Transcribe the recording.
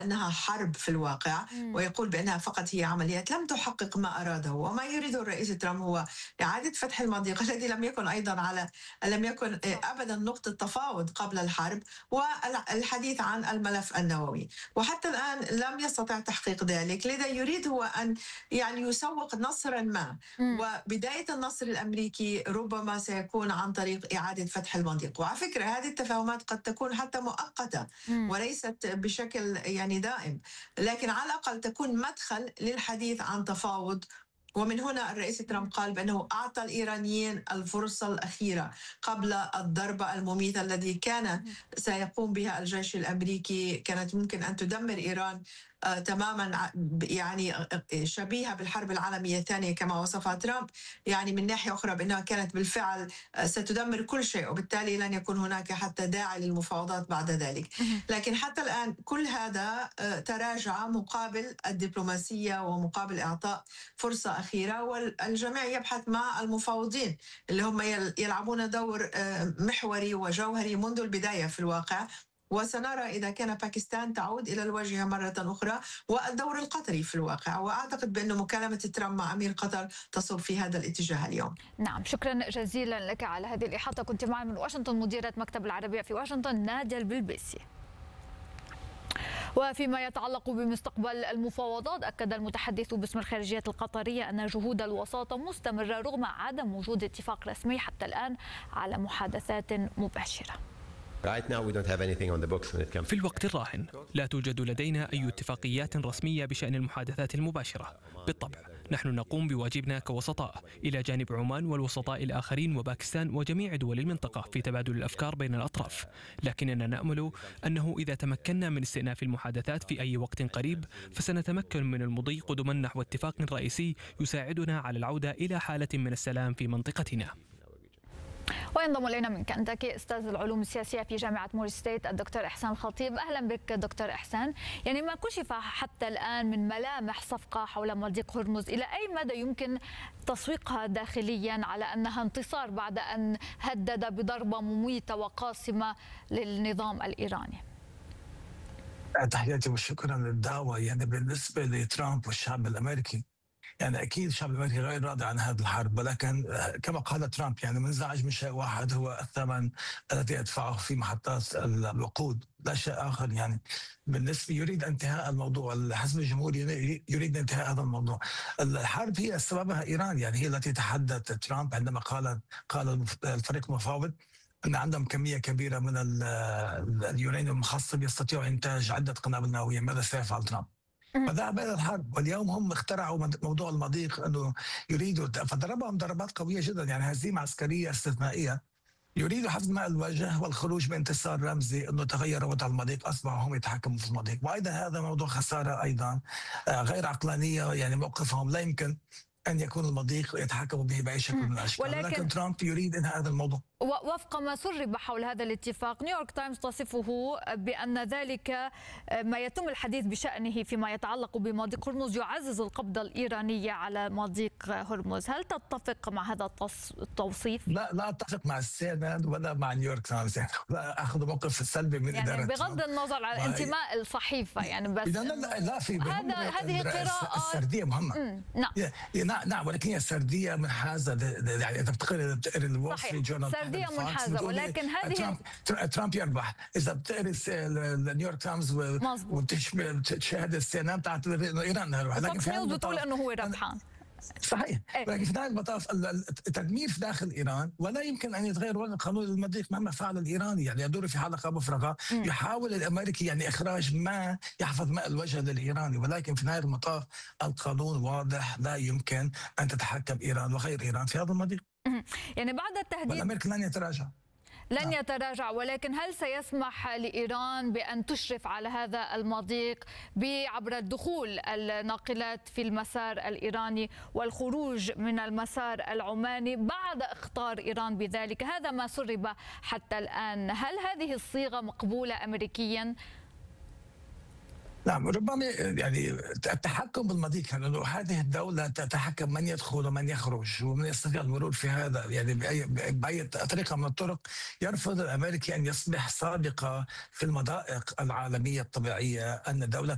أنها حرب في الواقع، ويقول بأنها فقط هي عمليات لم تحقق ما أراده. وما يريده الرئيس ترامب هو إعادة فتح المضيق الذي لم يكن أبدا نقطة تفاوض قبل الحرب، والحديث عن الملف النووي. وحتى الآن لم يستطع تحقيق ذلك، لذا يريد هو أن يعني يسوق نصرا ما. وبداية النصر الأمريكي ربما سيكون عن طريق إعادة فتح المضيق. وعلى فكرة هذه التفاهمات قد تكون حتى مؤقتة وليست بشكل يعني دائم، لكن على الأقل تكون مدخل للحديث عن تفاوض. ومن هنا الرئيس ترامب قال بأنه أعطى الإيرانيين الفرصة الأخيرة قبل الضربة المميتة التي كان سيقوم بها الجيش الأمريكي، كانت ممكن أن تدمر إيران تماما، يعني شبيهة بالحرب العالمية الثانية كما وصفها ترامب، يعني من ناحية أخرى بأنها كانت بالفعل ستدمر كل شيء، وبالتالي لن يكون هناك حتى داعي للمفاوضات بعد ذلك. لكن حتى الآن كل هذا تراجع مقابل الدبلوماسية ومقابل إعطاء فرصة أخيرة، والجميع يبحث مع المفاوضين اللي هم يلعبون دور محوري وجوهري منذ البداية في الواقع. وسنرى إذا كان باكستان تعود إلى الواجهة مرة أخرى، والدور القطري في الواقع. وأعتقد بأن مكالمة ترامب مع أمير قطر تصب في هذا الاتجاه اليوم. نعم، شكرا جزيلا لك على هذه الإحاطة. كنت معي من واشنطن مديرة مكتب العربية في واشنطن نادية البلبيسي. وفيما يتعلق بمستقبل المفاوضات، أكد المتحدث باسم الخارجية القطرية أن جهود الوساطة مستمرة رغم عدم وجود اتفاق رسمي حتى الآن على محادثات مباشرة. في الوقت الراهن لا توجد لدينا أي اتفاقيات رسمية بشأن المحادثات المباشرة. بالطبع نحن نقوم بواجبنا كوسطاء إلى جانب عمان والوسطاء الآخرين وباكستان وجميع دول المنطقة في تبادل الأفكار بين الأطراف، لكننا نأمل أنه إذا تمكنا من استئناف المحادثات في أي وقت قريب فسنتمكن من المضي قدما نحو اتفاق رئيسي يساعدنا على العودة إلى حالة من السلام في منطقتنا. وينضم إلينا من كنتاكي أستاذ العلوم السياسية في جامعة موري ستيت الدكتور إحسان الخطيب. أهلا بك دكتور إحسان. يعني ما كشف حتى الآن من ملامح صفقة حول مضيق هرمز، إلى أي مدى يمكن تسويقها داخليا على أنها انتصار بعد أن هدد بضربة مميتة وقاصمة للنظام الإيراني؟ تحياتي وشكرا للدعوة. يعني بالنسبة لترامب والشعب الأمريكي، يعني أكيد الشعب الأمريكي غير راضي عن هذه الحرب، ولكن كما قال ترامب يعني منزعج من شيء واحد هو الثمن الذي يدفعه في محطات الوقود، لا شيء آخر. يعني بالنسبة يريد انتهاء الموضوع، الحزب الجمهوري يريد انتهاء هذا الموضوع. الحرب هي سببها إيران، يعني هي التي تحدث ترامب عندما قال الفريق المفاوض أن عندهم كمية كبيرة من اليورانيوم المخصب يستطيعوا إنتاج عدة قنابل نووية. ماذا سيفعل ترامب؟ فذهب إلى الحرب، واليوم هم اخترعوا موضوع المضيق أنه يريدوا، فضربهم ضربات قوية جدا، يعني هزيمة عسكرية استثنائية. يريدوا حفظ ماء الوجه والخروج بانتصار رمزي أنه تغير وضع المضيق، أصبحوا هم يتحكموا في المضيق. وأيضا هذا موضوع خسارة أيضا غير عقلانية، يعني موقفهم لا يمكن أن يكون المضيق يتحكموا به بأي شكل من الأشكال، ولكن ترامب يريد إنهاء هذا الموضوع. وفق ما سرب حول هذا الاتفاق، نيويورك تايمز تصفه بأن ذلك ما يتم الحديث بشأنه فيما يتعلق بمضيق هرمز يعزز القبضة الإيرانية على مضيق هرمز. هل تتفق مع هذا التوصيف؟ لا أتفق مع CNN ولا مع نيويورك تايمز، يعني لا أخذ موقف سلبي من يعني إدارة بغض النظر عن انتماء الصحيفة، يعني بس لا في هذه قراءة السردية مهمة. نعم ولكن هي سردية منحازة، يعني إذا بتقرأ الول ستريت جورنال سردية منحازة، ولكن هذه ترامب يربح. إذا بتقرأ نيويورك تايمز وتشاهد السينما بتاعت إيران هروح، لكن في نيوز بتقول إنه هو ربحان. صحيح، لكن في نهاية المطاف التدمير في داخل إيران، ولا يمكن أن يتغير ولا قانون المضيق مهما فعل الإيراني. يعني يدور في حلقة مفرغة، يحاول الأمريكي يعني إخراج ما يحفظ ماء الوجه للإيراني، ولكن في نهاية المطاف القانون واضح، لا يمكن أن تتحكم إيران وغير إيران في هذا المضيق. يعني بعد التهديد والأمريكا لن يتراجع، ولكن هل سيسمح لإيران بأن تشرف على هذا المضيق عبر الدخول الناقلات في المسار الإيراني والخروج من المسار العماني بعد اخطار إيران بذلك؟ هذا ما سرب حتى الآن. هل هذه الصيغة مقبولة أمريكيا؟ نعم، ربما يعني التحكم بالمضيق، لأنه هذه الدولة تتحكم من يدخل ومن يخرج ومن يستطيع المرور في هذا، يعني بأي طريقة من الطرق. يرفض الأمريكي أن يصبح سابقة في المضائق العالمية الطبيعية، أن دولة